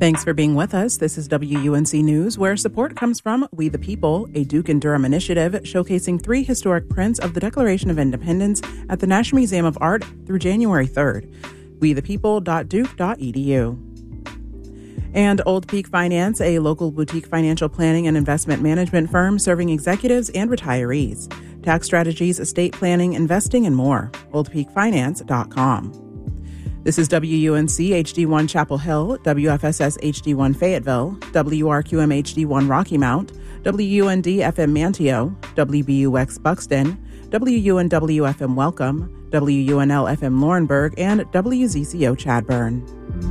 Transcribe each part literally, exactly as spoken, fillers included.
Thanks for being with us. This is W U N C News, where support comes from We the People, a Duke and Durham initiative showcasing three historic prints of the Declaration of Independence at the National Museum of Art through January third. we the people dot duke dot e d u. And Old Peak Finance, a local boutique financial planning and investment management firm serving executives and retirees. Tax strategies, estate planning, investing, and more. old peak finance dot com. This is W U N C H D one Chapel Hill, W F S S H D one Fayetteville, W R Q M H D one Rocky Mount, W U N D F M Manteo, W B U X Buxton, W U N W F M Welcome, W U N L F M Laurinburg, and W Z C O Chadburn.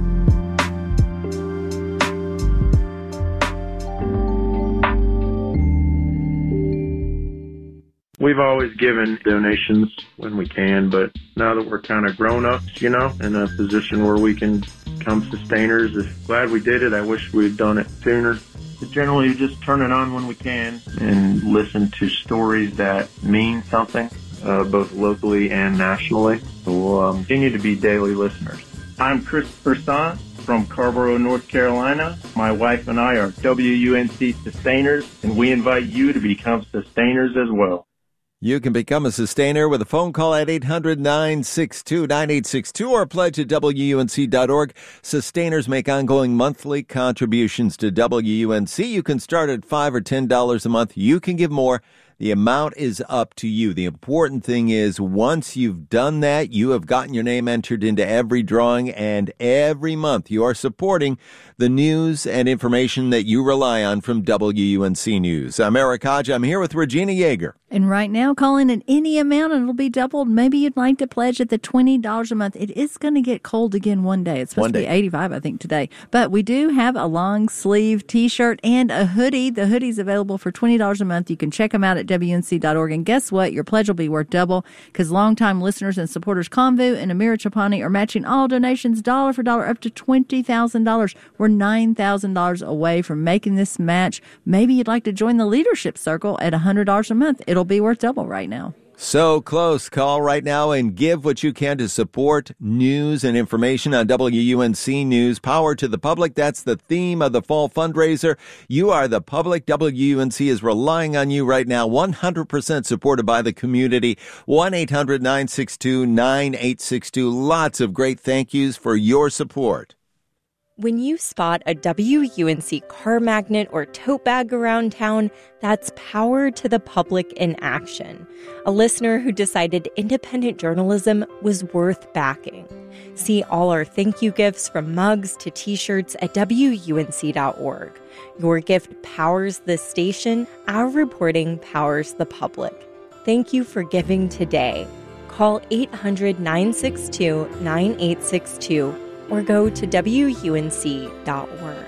We've always given donations when we can, but now that we're kind of grown-ups, you know, in a position where we can become sustainers, I'm glad we did it. I wish we'd done it sooner. But generally, we just turn it on when we can and listen to stories that mean something, uh, both locally and nationally. So we'll um, continue to be daily listeners. I'm Christopher Sahn from Carborough, North Carolina. My wife and I are W U N C Sustainers, and we invite you to become sustainers as well. You can become a sustainer with a phone call at eight hundred, nine six two, nine eight six two or pledge at W U N C dot org. Sustainers make ongoing monthly contributions to W U N C. You can start at five dollars or ten dollars a month. You can give more. The amount is up to you. The important thing is once you've done that, you have gotten your name entered into every drawing, and every month you are supporting the news and information that you rely on from W U N C News. I'm Eric Hodge. I'm here with Regina Yeager. And right now, call in at any amount and it'll be doubled. Maybe you'd like to pledge at the twenty dollars a month. It is going to get cold again one day. It's supposed One to day. be eighty-five, I think, today. But we do have a long sleeve T-shirt and a hoodie. The hoodie's available for twenty dollars a month. You can check them out at W U N C dot org. And guess what? Your pledge will be worth double because longtime listeners and supporters Convu and Amira Chapani are matching all donations dollar for dollar up to twenty thousand dollars. We're nine thousand dollars away from making this match. Maybe you'd like to join the leadership circle at one hundred dollars a month. It'll be worth double right now. So close. Call right now and give what you can to support news and information on W U N C News. Power to the public. That's the theme of the fall fundraiser. You are the public. W U N C is relying on you right now. one hundred percent supported by the community. one eight hundred, nine six two, nine eight six two. Lots of great thank yous for your support. When you spot a W U N C car magnet or tote bag around town, that's power to the public in action. A listener who decided independent journalism was worth backing. See all our thank you gifts from mugs to t-shirts at W U N C dot org. Your gift powers this station. Our reporting powers the public. Thank you for giving today. Call eight hundred, nine six two, nine eight six two. or go to W U N C dot org.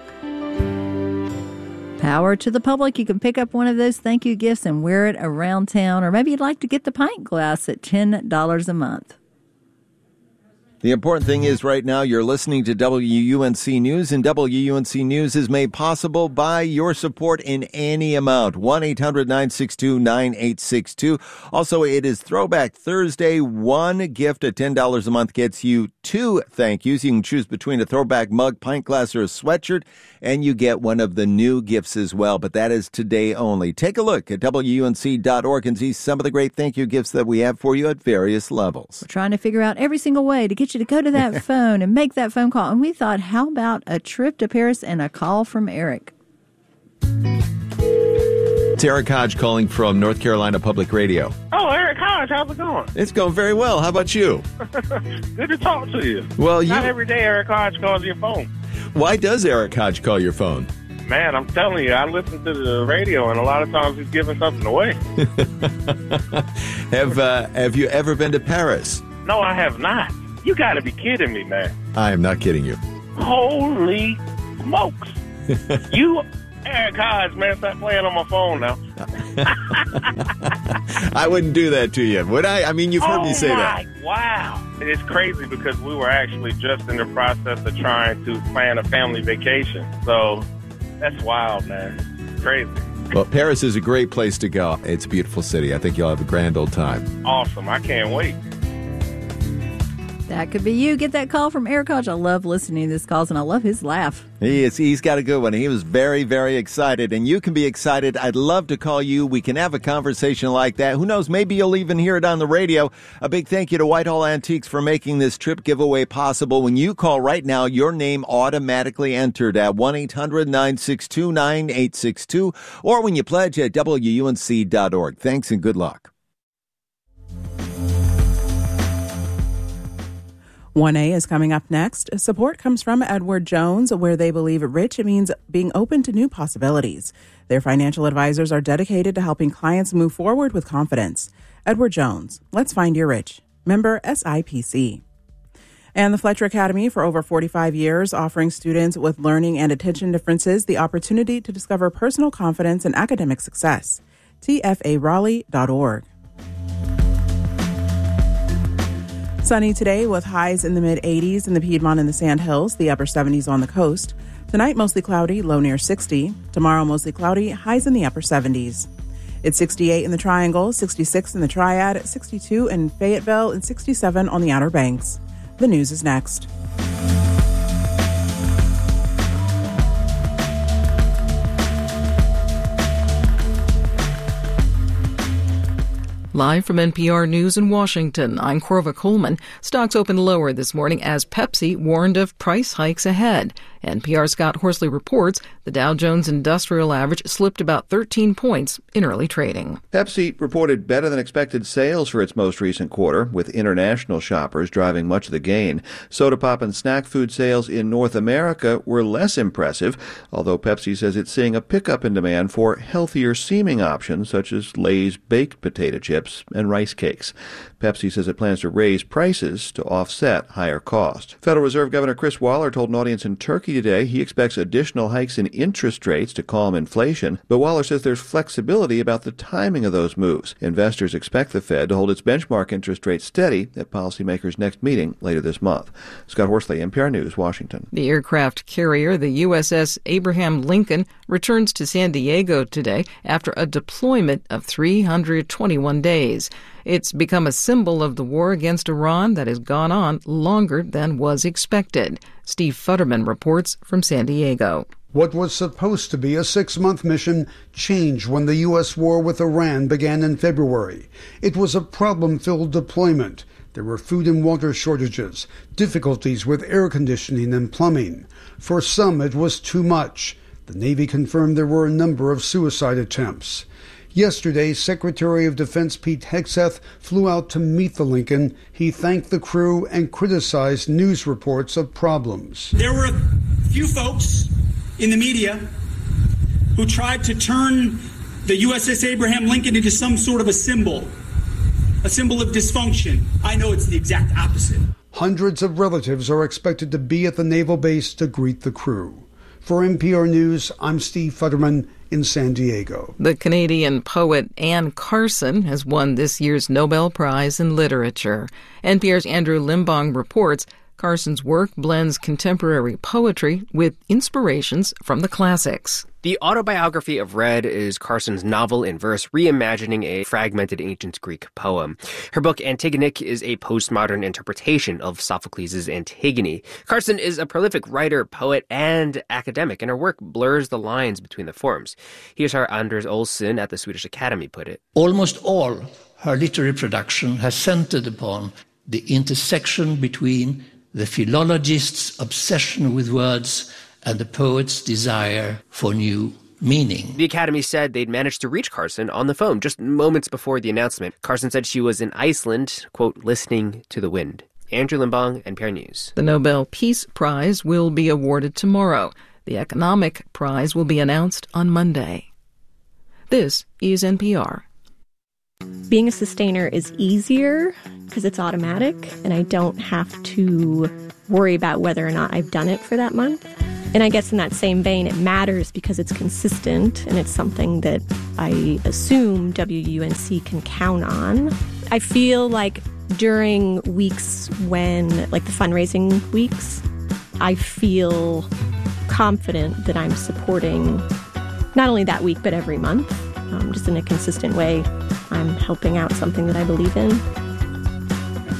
Power to the public. You can pick up one of those thank you gifts and wear it around town. Or maybe you'd like to get the pint glass at ten dollars a month. The important thing is right now you're listening to W U N C News, and W U N C News is made possible by your support in any amount. one eight hundred, nine six two, nine eight six two. Also, it is Throwback Thursday. One gift at ten dollars a month gets you two thank yous. You can choose between a throwback mug, pint glass, or a sweatshirt, and you get one of the new gifts as well. But that is today only. Take a look at W U N C dot org and see some of the great thank you gifts that we have for you at various levels. We're trying to figure out every single way to get you to go to that phone and make that phone call. And we thought, how about a trip to Paris and a call from Eric? It's Eric Hodge calling from North Carolina Public Radio. Oh, Eric Hodge, how's it going? It's going very well. How about you? Good to talk to you. Well, you... Not every day Eric Hodge calls your phone. Why does Eric Hodge call your phone? Man, I'm telling you, I listen to the radio, and a lot of times he's giving something away. have uh, Have you ever been to Paris? No, I have not. You got to be kidding me, man. I am not kidding you. Holy smokes. You, Eric Hodge, man, stop playing on my phone now. I wouldn't do that to you, would I? I mean, you've heard oh me say my, that. Wow. It's crazy because we were actually just in the process of trying to plan a family vacation. So that's wild, man. Crazy. Well, Paris is a great place to go. It's a beautiful city. I think you'll have a grand old time. Awesome. I can't wait. That could be you. Get that call from Eric Hodge. I love listening to this calls, and I love his laugh. He is, he's got a good one. He was very, very excited, and you can be excited. I'd love to call you. We can have a conversation like that. Who knows? Maybe you'll even hear it on the radio. A big thank you to Whitehall Antiques for making this trip giveaway possible. When you call right now, your name automatically entered at one eight hundred nine six two nine eight six two or when you pledge at W U N C dot org. Thanks and good luck. one A is coming up next. Support comes from Edward Jones, where they believe rich means being open to new possibilities. Their financial advisors are dedicated to helping clients move forward with confidence. Edward Jones, let's find your rich. Member S I P C. And the Fletcher Academy, for over forty-five years, offering students with learning and attention differences the opportunity to discover personal confidence and academic success. T F A Raleigh dot org. Sunny today with highs in the mid-eighties in the Piedmont and the Sandhills, the upper seventies on the coast. Tonight, mostly cloudy, low near sixty. Tomorrow, mostly cloudy, highs in the upper seventies. It's sixty-eight in the Triangle, sixty-six in the Triad, sixty-two in Fayetteville, and sixty-seven on the Outer Banks. The news is next. Live from N P R News in Washington, I'm Corva Coleman. Stocks opened lower this morning as Pepsi warned of price hikes ahead. N P R's Scott Horsley reports the Dow Jones Industrial Average slipped about thirteen points in early trading. Pepsi reported better than expected sales for its most recent quarter, with international shoppers driving much of the gain. Soda pop and snack food sales in North America were less impressive, although Pepsi says it's seeing a pickup in demand for healthier-seeming options such as Lay's baked potato chips and rice cakes. Pepsi says it plans to raise prices to offset higher costs. Federal Reserve Governor Chris Waller told an audience in Turkey today he expects additional hikes in interest rates to calm inflation, but Waller says there's flexibility about the timing of those moves. Investors expect the Fed to hold its benchmark interest rate steady at policymakers' next meeting later this month. Scott Horsley, N P R News, Washington. The aircraft carrier, the U S S Abraham Lincoln, returns to San Diego today after a deployment of three hundred twenty-one days. It's become a symbol of the war against Iran that has gone on longer than was expected. Steve Futterman reports from San Diego. What was supposed to be a six-month mission changed when the U S war with Iran began in February. It was a problem-filled deployment. There were food and water shortages, difficulties with air conditioning and plumbing. For some, it was too much. The Navy confirmed there were a number of suicide attempts. Yesterday, Secretary of Defense Pete Hegseth flew out to meet the Lincoln. He thanked the crew and criticized news reports of problems. There were a few folks in the media who tried to turn the U S S Abraham Lincoln into some sort of a symbol, a symbol of dysfunction. I know it's the exact opposite. Hundreds of relatives are expected to be at the naval base to greet the crew. For N P R News, I'm Steve Futterman in San Diego. The Canadian poet Anne Carson has won this year's Nobel Prize in Literature. N P R's Andrew Limbong reports Carson's work blends contemporary poetry with inspirations from the classics. The autobiography of Red is Carson's novel in verse reimagining a fragmented ancient Greek poem. Her book Antigonic is a postmodern interpretation of Sophocles' Antigone. Carson is a prolific writer, poet, and academic, and her work blurs the lines between the forms. Here's how Anders Olsson at the Swedish Academy put it. Almost all her literary production has centered upon the intersection between the philologist's obsession with words and the poet's desire for new meaning. The Academy said they'd managed to reach Carson on the phone just moments before the announcement. Carson said she was in Iceland, quote, listening to the wind. Andrew Limbong, N P R News. The Nobel Peace Prize will be awarded tomorrow. The Economic Prize will be announced on Monday. This is N P R. Being a sustainer is easier because it's automatic and I don't have to worry about whether or not I've done it for that month. And I guess in that same vein, it matters because it's consistent and it's something that I assume W U N C can count on. I feel like during weeks when, like the fundraising weeks, I feel confident that I'm supporting not only that week, but every month, um, just in a consistent way. I'm helping out something that I believe in.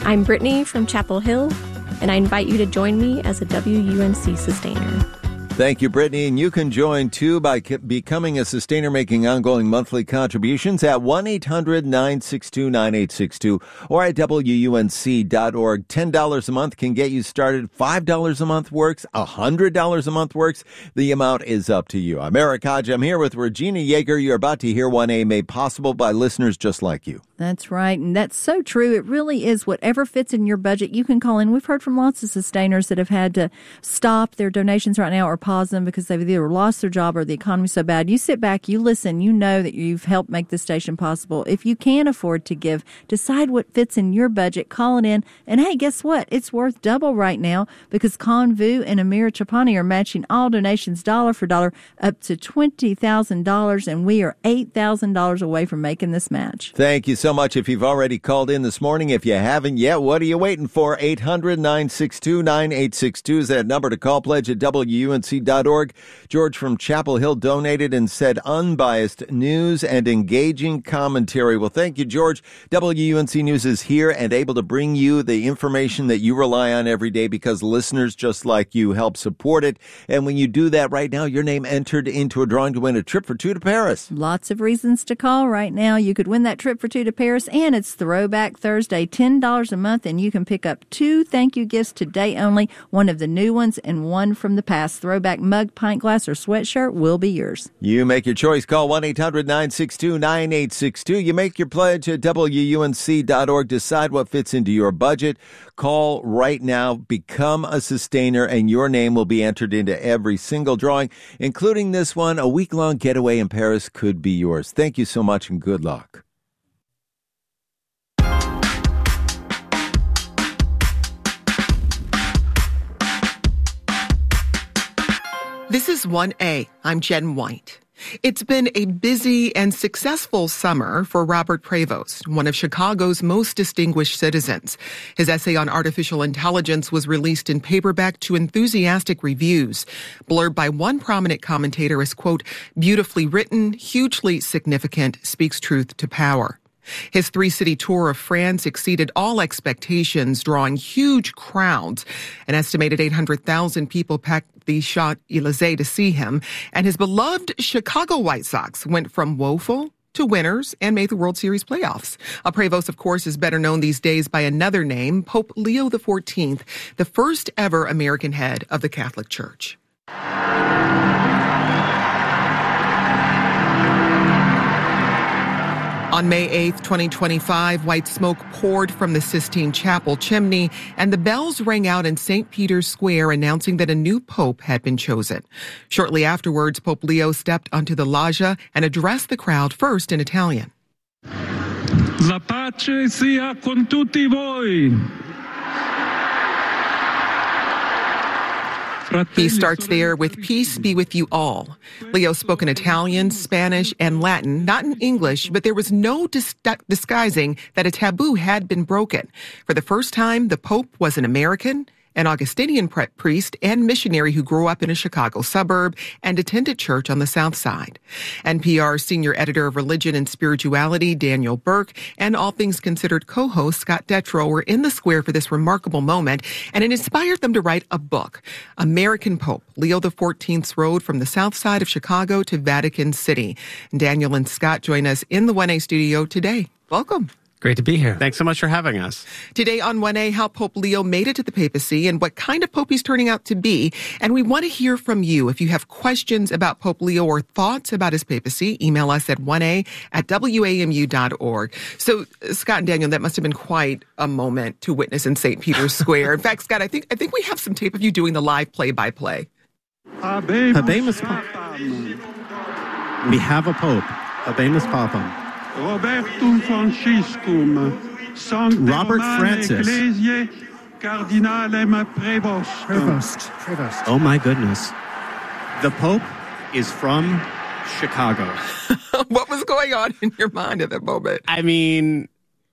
I'm Brittany from Chapel Hill, and I invite you to join me as a W U N C Sustainer. Thank you, Brittany. And you can join, too, by becoming a sustainer, making ongoing monthly contributions at one eight hundred nine six two nine eight six two or at W U N C dot org. ten dollars a month can get you started. five dollars a month works. one hundred dollars a month works. The amount is up to you. I'm Eric Hodge. I'm here with Regina Yeager. You're about to hear one A made possible by listeners just like you. That's right. And that's so true. It really is whatever fits in your budget. You can call in. We've heard from lots of sustainers that have had to stop their donations right now or pause them because they've either lost their job or the economy's so bad. You sit back, you listen, you know that you've helped make this station possible. If you can afford to give, decide what fits in your budget, call it in. And hey, guess what? It's worth double right now because Convu and Amira Chapani are matching all donations dollar for dollar up to twenty thousand dollars. And we are eight thousand dollars away from making this match. Thank you so much. If you've already called in this morning, if you haven't yet, what are you waiting for? eight hundred nine six two nine eight six two is that number to call. Pledge at W U N C dot org. George from Chapel Hill donated and said unbiased news and engaging commentary. Well, thank you, George. W U N C News is here and able to bring you the information that you rely on every day because listeners just like you help support it. And when you do that right now, your name entered into a drawing to win a trip for two to Paris. Lots of reasons to call right now. You could win that trip for two to Paris, and it's Throwback Thursday, ten dollars a month, and you can pick up two thank you gifts today only, one of the new ones and one from the past. Throwback mug, pint glass, or sweatshirt will be yours. You make your choice. Call one eight hundred nine six two nine eight six two. You make your pledge at W U N C dot org. Decide what fits into your budget. Call right now. Become a sustainer, and your name will be entered into every single drawing, including this one. A week-long getaway in Paris could be yours. Thank you so much, and good luck. This is one A. I'm Jen White. It's been a busy and successful summer for Robert Prevost, one of Chicago's most distinguished citizens. His essay on artificial intelligence was released in paperback to enthusiastic reviews, blurred by one prominent commentator as, quote, beautifully written, hugely significant, speaks truth to power. His three-city tour of France exceeded all expectations, drawing huge crowds. An estimated eight hundred thousand people packed the Champs-Élysées to see him, and his beloved Chicago White Sox went from woeful to winners and made the World Series playoffs. Uh, Prevost, of course, is better known these days by another name, Pope Leo the fourteenth, the first ever American head of the Catholic Church. On May eighth, twenty twenty-five, white smoke poured from the Sistine Chapel chimney, and the bells rang out in Saint Peter's Square announcing that a new pope had been chosen. Shortly afterwards, Pope Leo stepped onto the loggia and addressed the crowd first in Italian. La pace sia con tutti voi. He starts there with peace be with you all. Leo spoke in Italian, Spanish, and Latin, not in English, but there was no dis- disguising that a taboo had been broken. For the first time, the Pope was an American, an Augustinian priest and missionary who grew up in a Chicago suburb and attended church on the South Side. N P R's senior editor of religion and spirituality, Daniel Burke, and All Things Considered co-host Scott Detrow were in the square for this remarkable moment, and it inspired them to write a book, American Pope, Leo the fourteenth's Road from the South Side of Chicago to Vatican City. Daniel and Scott join us in the one A studio today. Welcome. Great to be here. Thanks so much for having us. Today on one A, how Pope Leo made it to the papacy and what kind of pope he's turning out to be. And we want to hear from you. If you have questions about Pope Leo or thoughts about his papacy, email us at one A at W A M U dot org. So, Scott and Daniel, that must have been quite a moment to witness in Saint Peter's Square. In fact, Scott, I think I think we have some tape of you doing the live play-by-play. Habemus Papam. We have a pope. Habemus Papam. Robertum Franciscum, Sancte Robert Francis. Ecclesiae, Cardinalem Prevost. Prevost. Prevost. Oh my goodness. The Pope is from Chicago. What was going on in your mind at that moment? I mean,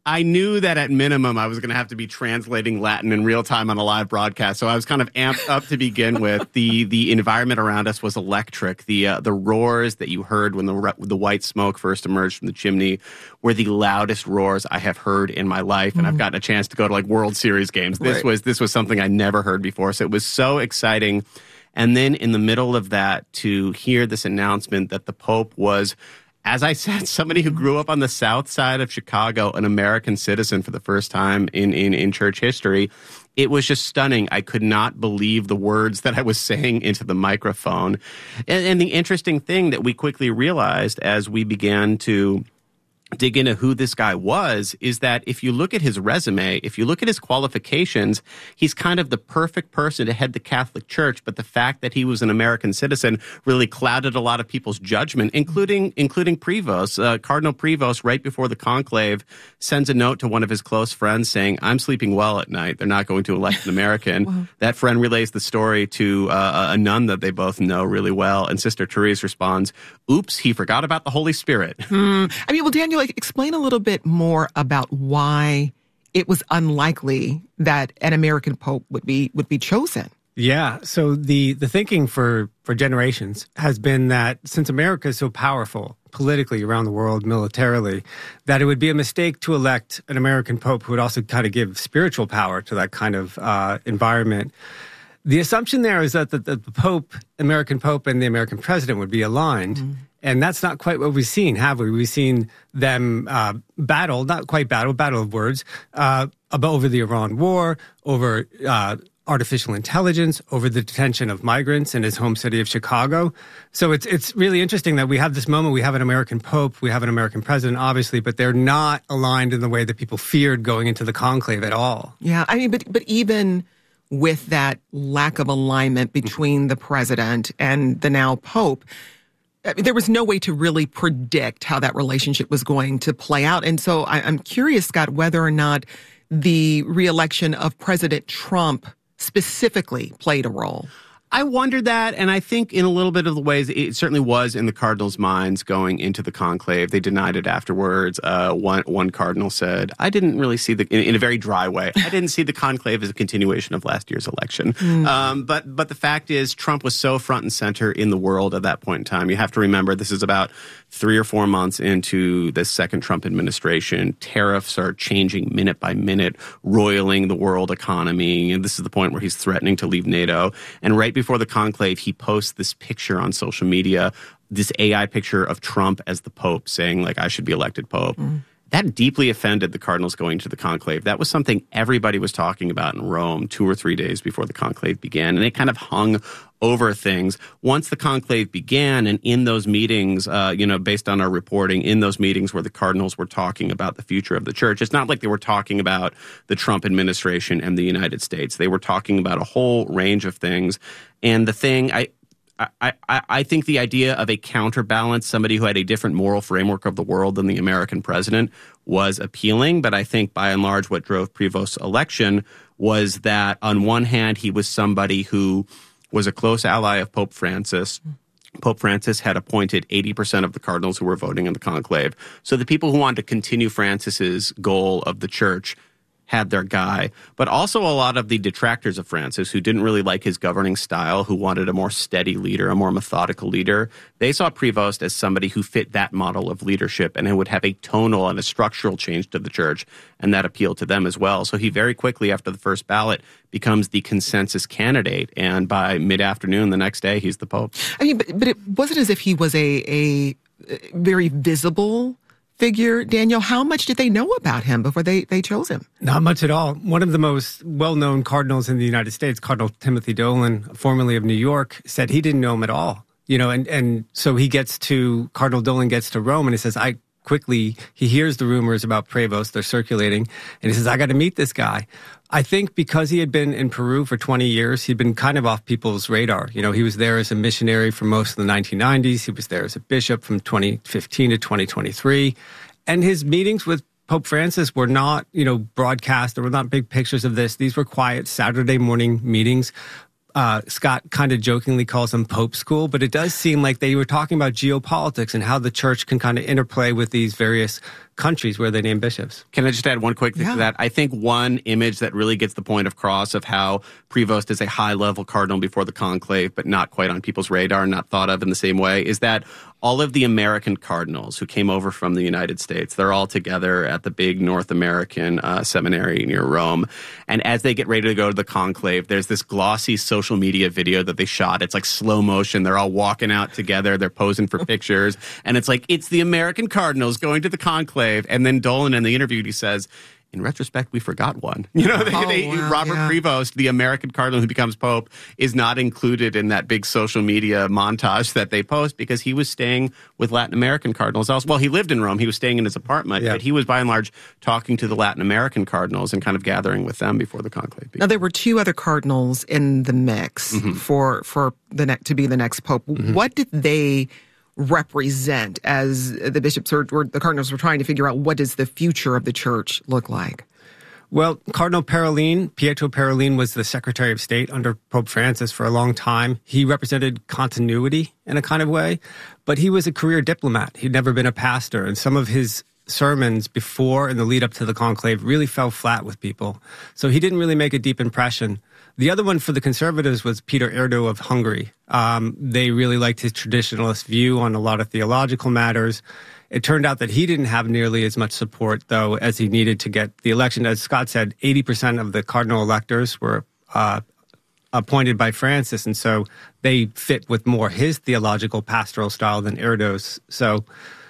I knew that at minimum I was going to have to be translating Latin in real time on a live broadcast, so I was kind of amped up to begin with. The the environment around us was electric. The uh, the roars that you heard when the the white smoke first emerged from the chimney were the loudest roars I have heard in my life, and mm-hmm. I've gotten a chance to go to like World Series games. This right. was this was something I never heard before, so it was so exciting. And then in the middle of that, to hear this announcement that the Pope was, as I said, somebody who grew up on the south side of Chicago, an American citizen for the first time in, in, in church history, it was just stunning. I could not believe the words that I was saying into the microphone. And, and the interesting thing that we quickly realized as we began to dig into who this guy was is that if you look at his resume, if you look at his qualifications, he's kind of the perfect person to head the Catholic Church. But the fact that he was an American citizen really clouded a lot of people's judgment, including including Prevost. Uh, Cardinal Prevost, right before the conclave, sends a note to one of his close friends saying, "I'm sleeping well at night. They're not going to elect an American." Wow. That friend relays the story to uh, a nun that they both know really well. And Sister Therese responds, "Oops, he forgot about the Holy Spirit." Hmm. I mean, well, Daniel, like, explain a little bit more about why it was unlikely that an American pope would be would be chosen. Yeah. So the, the thinking for, for generations has been that since America is so powerful politically around the world, militarily, that it would be a mistake to elect an American pope who would also kind of give spiritual power to that kind of uh, environment. The assumption there is that the, the Pope, American Pope, and the American president would be aligned. Mm-hmm. And that's not quite what we've seen, have we? We've seen them uh, battle, not quite battle, battle of words, uh, about over the Iran war, over uh, artificial intelligence, over the detention of migrants in his home city of Chicago. So it's it's really interesting that we have this moment. We have an American Pope, we have an American president, obviously, but they're not aligned in the way that people feared going into the conclave at all. Yeah, I mean, but but even with that lack of alignment between the president and the now Pope, I mean, there was no way to really predict how that relationship was going to play out. And so I, I'm curious, Scott, whether or not the reelection of President Trump specifically played a role. I wondered that, and I think in a little bit of the ways, it certainly was in the cardinals' minds going into the conclave. They denied it afterwards. Uh, one one cardinal said, I didn't really see the, in, in a very dry way, I didn't see the conclave as a continuation of last year's election. Mm. Um, but but the fact is, Trump was so front and center in the world at that point in time. You have to remember, this is about three or four months into the second Trump administration. Tariffs are changing minute by minute, roiling the world economy. And this is the point where he's threatening to leave NATO. And right before the conclave, he posts this picture on social media, this A I picture of Trump as the Pope saying, like, I should be elected Pope. Mm. That deeply offended the cardinals going to the conclave. That was something everybody was talking about in Rome two or three days before the conclave began. And it kind of hung over things. Once the conclave began, and in those meetings, uh, you know, based on our reporting, in those meetings where the cardinals were talking about the future of the church, it's not like they were talking about the Trump administration and the United States. They were talking about a whole range of things. And the thing, I, I, I, I think the idea of a counterbalance, somebody who had a different moral framework of the world than the American president, was appealing. But I think by and large what drove Prevost's election was that on one hand, he was somebody who was a close ally of Pope Francis. Pope Francis had appointed eighty percent of the cardinals who were voting in the conclave. So the people who wanted to continue Francis's goal of the church had their guy, but also a lot of the detractors of Francis who didn't really like his governing style, who wanted a more steady leader, a more methodical leader. They saw Prevost as somebody who fit that model of leadership and who would have a tonal and a structural change to the church, and that appealed to them as well. So he very quickly, after the first ballot, becomes the consensus candidate, and by mid-afternoon the next day, he's the Pope. I mean, but, but it wasn't as if he was a, a very visible figure, Daniel. How much did they know about him before they, they chose him? Not much at all. One of the most well-known cardinals in the United States, Cardinal Timothy Dolan, formerly of New York, said he didn't know him at all. You know, and, and so he gets to, Cardinal Dolan gets to Rome and he says, I quickly, he hears the rumors about Prevost, they're circulating, and he says, I got to meet this guy. I think because he had been in Peru for twenty years, he'd been kind of off people's radar. You know, he was there as a missionary for most of the nineteen nineties. He was there as a bishop from twenty fifteen to twenty twenty-three. And his meetings with Pope Francis were not, you know, broadcast. There were not big pictures of this. These were quiet Saturday morning meetings. Uh, Scott kind of jokingly calls them Pope School, but it does seem like they were talking about geopolitics and how the church can kind of interplay with these various countries where they name bishops. Can I just add one quick thing Yeah. to that? I think one image that really gets the point across of how Prevost is a high-level cardinal before the conclave, but not quite on people's radar, not thought of in the same way, is that all of the American cardinals who came over from the United States, they're all together at the big North American uh, seminary near Rome. And as they get ready to go to the conclave, there's this glossy social media video that they shot. It's like slow motion. They're all walking out together. They're posing for pictures. And it's like, it's the American cardinals going to the conclave. And then Dolan in the interview, he says, in retrospect, we forgot one. You know, they, Oh, they, wow, Robert yeah. Prevost, the American cardinal who becomes pope, is not included in that big social media montage that they post because he was staying with Latin American cardinals. Also, well, he lived in Rome. He was staying in his apartment, Yeah. but he was by and large talking to the Latin American cardinals and kind of gathering with them before the conclave. Now, there were two other cardinals in the mix Mhm. for for the ne- to be the next pope. Mhm. What did they represent as the bishops or, or the cardinals were trying to figure out what does the future of the church look like? Well, Cardinal Parolin, Pietro Parolin, was the Secretary of State under Pope Francis for a long time. He represented continuity in a kind of way, but he was a career diplomat. He'd never been a pastor, and some of his sermons before and the lead up to the conclave really fell flat with people. So he didn't really make a deep impression. The other one for the conservatives was Peter Erdo of Hungary. Um, they really liked his traditionalist view on a lot of theological matters. It turned out that he didn't have nearly as much support, though, as he needed to get the election. As Scott said, eighty percent of the cardinal electors were uh, appointed by Francis, and so they fit with more his theological pastoral style than Erdo's. So,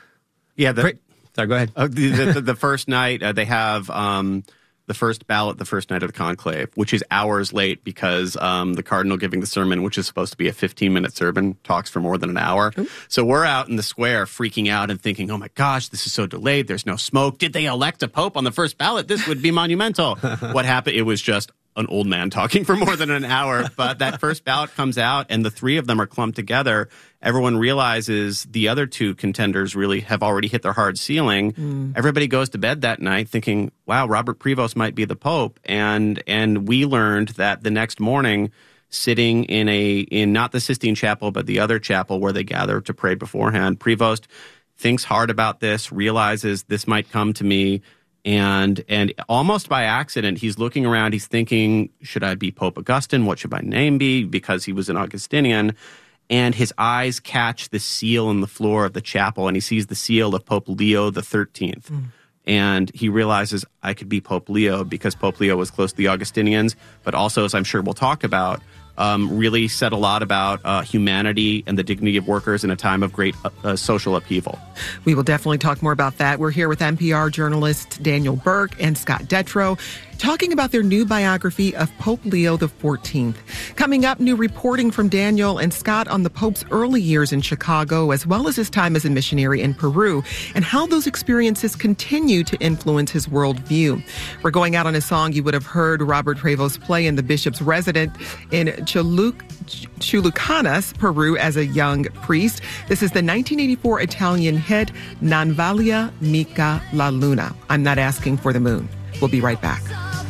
yeah, the, sorry, go ahead. Uh, the, the, the first night, uh, they have um, the first ballot the first night of the conclave, which is hours late because um, the cardinal giving the sermon, which is supposed to be a fifteen-minute sermon, talks for more than an hour. Ooh. So we're out in the square freaking out and thinking, oh my gosh, this is so delayed. There's no smoke. Did they elect a pope on the first ballot? This would be monumental. What happened? It was just an old man talking for more than an hour. But that first ballot comes out and the three of them are clumped together. Everyone realizes the other two contenders really have already hit their hard ceiling. Mm. Everybody goes to bed that night thinking, wow, Robert Prevost might be the Pope. And and we learned that the next morning, sitting in a in not the Sistine Chapel, but the other chapel where they gather to pray beforehand, Prevost thinks hard about this, realizes this might come to me. And and almost by accident, he's looking around, he's thinking, should I be Pope Augustine? What should my name be? Because he was an Augustinian. And his eyes catch the seal in the floor of the chapel, and he sees the seal of Pope Leo the thirteenth. Mm. And he realizes, I could be Pope Leo because Pope Leo was close to the Augustinians, but also, as I'm sure we'll talk about, um, really said a lot about uh, humanity and the dignity of workers in a time of great uh, uh, social upheaval. We will definitely talk more about that. We're here with N P R journalists Daniel Burke and Scott Detrow, talking about their new biography of Pope Leo the fourteenth. Coming up, new reporting from Daniel and Scott on the Pope's early years in Chicago, as well as his time as a missionary in Peru, and how those experiences continue to influence his worldview. We're going out on a song you would have heard Robert Prevost play in the bishop's residence in Chuluc, Chulucanas, Peru, as a young priest. This is the nineteen eighty-four Italian hit, Non Valia Mica la Luna. I'm not asking for the moon. We'll be right back.